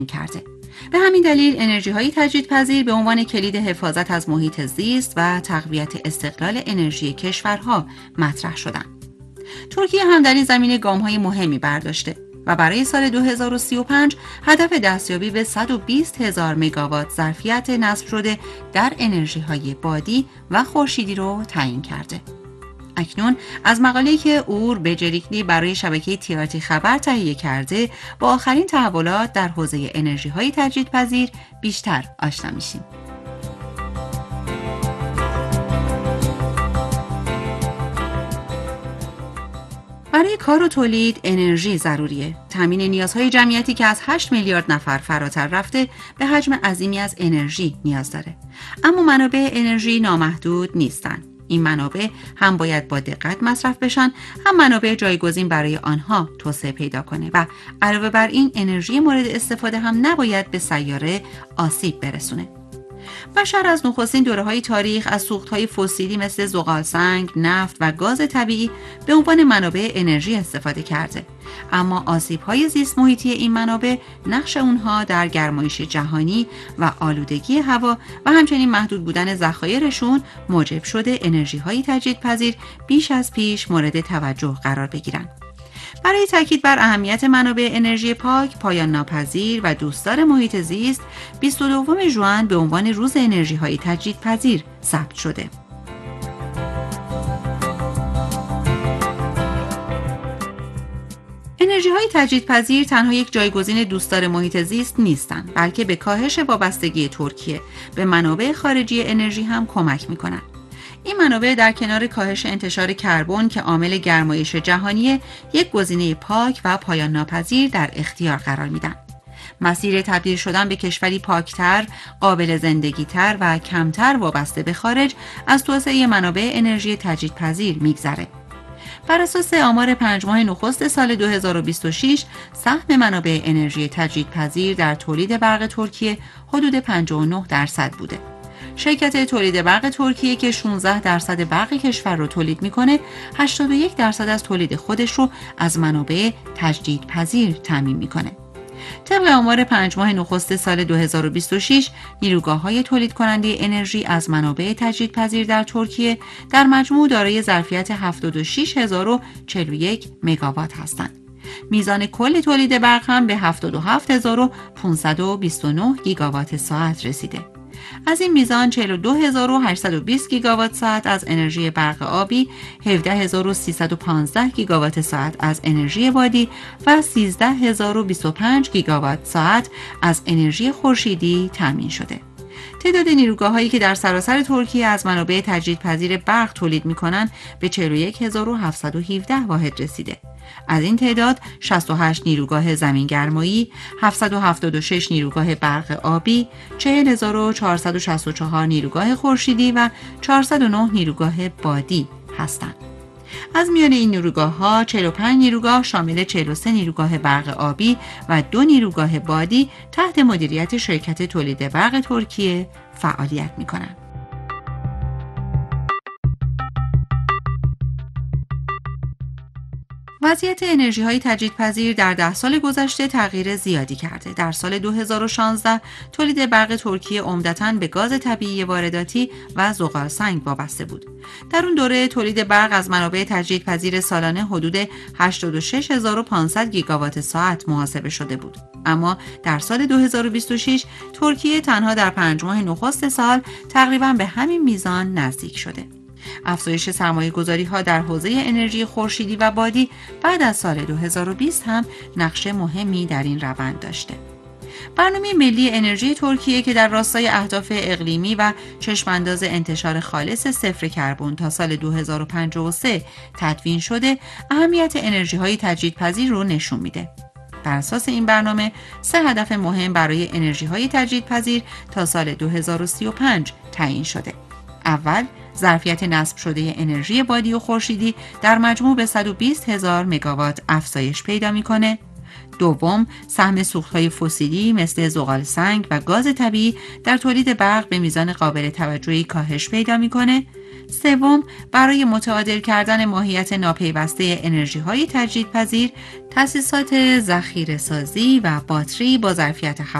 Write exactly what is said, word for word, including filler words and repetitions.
کرده. به همین دلیل انرژی‌های تجدیدپذیر به عنوان کلید حفاظت از محیط زیست و تقویت استقلال انرژی کشورها مطرح شدند. ترکیه هم در این زمینه گام‌های مهمی برداشته و برای سال دو هزار و سی و پنج هدف دستیابی به صد و بیست هزار مگاوات ظرفیت نصب شده در انرژی‌های بادی و خورشیدی رو تعیین کرده. اکنون از مقاله‌ای که اور بجریکلی برای شبکه تیارتی خبر تهیه کرده با آخرین تحولات در حوزه انرژی‌های تجدیدپذیر بیشتر آشنا میشیم. برای کار و تولید انرژی ضروریه. تامین نیازهای جمعیتی که از هشت میلیارد نفر فراتر رفته به حجم عظیمی از انرژی نیاز داره. اما منابع انرژی نامحدود نیستن. این منابع هم باید با دقت مصرف بشن، هم منابع جایگزین برای آنها توسعه پیدا کنه و علاوه بر این انرژی مورد استفاده هم نباید به سیاره آسیب برسونه. بشر از نخستین دوره‌های تاریخ از سوخت‌های فسیلی مثل زغالسنگ، نفت و گاز طبیعی به عنوان منابع انرژی استفاده کرده. اما آسیب‌های زیست محیطی این منابع نقش اونها در گرمایش جهانی و آلودگی هوا و همچنین محدود بودن ذخایرشون موجب شده انرژی‌های تجدیدپذیر بیش از پیش مورد توجه قرار بگیرن. برای تاکید بر اهمیت منابع انرژی پاک، پایان ناپذیر و دوستدار محیط زیست، بیست و دوم ژوئن به عنوان روز انرژی‌های تجدیدپذیر ثبت شده. انرژی‌های تجدیدپذیر تنها یک جایگزین دوستدار محیط زیست نیستند، بلکه به کاهش وابستگی ترکیه به منابع خارجی انرژی هم کمک می‌کنند. این منابع در کنار کاهش انتشار کربن که عامل گرمایش جهانی، یک گزینه پاک و پایان ناپذیر در اختیار قرار میدن. مسیر تبدیل شدن به کشوری پاکتر، قابل زندگیتر و کمتر وابسته به خارج از توسعه منابع انرژی تجدیدپذیر میگذره. بر اساس آمار پنج ماه نخست سال دو هزار و بیست و شش، سهم منابع انرژی تجدیدپذیر در تولید برق ترکیه حدود پنجاه و نه درصد بوده. شرکت تولید برق ترکیه که شانزده درصد برق کشور رو تولید میکنه، هشتاد و یک درصد از تولید خودش رو از منابع تجدیدپذیر تامین میکنه. طبق آمار پنج ماه نخست سال دو هزار و بیست و شش، نیروگاه‌های تولید کننده انرژی از منابع تجدیدپذیر در ترکیه در مجموع دارای ظرفیت هفتاد و شش هزار و چهل و یک مگاوات هستند. میزان کل تولید برق هم به هفتاد و هفت هزار و پانصد و بیست و نه گیگاوات ساعت رسیده. از این میزان چهل و دو هزار و هشتصد و بیست گیگاوات ساعت از انرژی برق آبی، هفده هزار و سیصد و پانزده گیگاوات ساعت از انرژی بادی و سیزده هزار و بیست و پنج گیگاوات ساعت از انرژی خورشیدی تامین شده. تعداد نیروگاه‌هایی که در سراسر ترکیه از منابع تجدیدپذیر برق تولید می‌کنند به چهل و یک هزار و هفتصد و هفده واحد رسیده. از این تعداد شصت و هشت نیروگاه زمینگرمایی، هفتصد و هفتاد و شش نیروگاه برق آبی، چهل هزار و چهارصد و شصت و چهار نیروگاه خورشیدی و چهارصد و نه نیروگاه بادی هستند. از میان این نیروگاه‌ها چهل و پنج نیروگاه شامل چهل و سه نیروگاه برق آبی و دو نیروگاه بادی تحت مدیریت شرکت تولید برق ترکیه فعالیت می‌کنند. وضعیت انرژی‌های تجدیدپذیر در ده سال گذشته تغییر زیادی کرده. در سال دو هزار و شانزده تولید برق ترکیه عمدتاً به گاز طبیعی وارداتی و زغالسنگ وابسته بود. در اون دوره تولید برق از منابع تجدیدپذیر سالانه حدود هشتاد و شش هزار و پانصد گیگاوات ساعت محاسبه شده بود. اما در سال دو هزار و بیست و شش ترکیه تنها در پنج ماه نخست سال تقریباً به همین میزان نزدیک شده. افزایش سرمایه‌گذاری‌ها در حوزه انرژی خورشیدی و بادی بعد از سال دو هزار و بیست هم نقش مهمی در این روند داشته. برنامه ملی انرژی ترکیه که در راستای اهداف اقلیمی و چشمانداز انتشار خالص صفر کربن تا سال دو هزار و پنجاه و سه تدوین شده، اهمیت انرژی‌های تجدیدپذیر رو نشون میده. بر اساس این برنامه سه هدف مهم برای انرژی‌های تجدیدپذیر تا سال دو هزار و سی و پنج تعیین شده. اول، ظرفیت نصب شده انرژی بادی و خورشیدی در مجموع به صد و بیست هزار مگاوات افزایش پیدا میکنه. دوم، سهم سوخت‌های فسیلی مثل زغالسنگ و گاز طبیعی در تولید برق به میزان قابل توجهی کاهش پیدا میکنه. سوم، برای متعادل کردن ماهیت ناپیوسته انرژی‌های تجدیدپذیر، تأسیسات ذخیره‌سازی و باتری با ظرفیت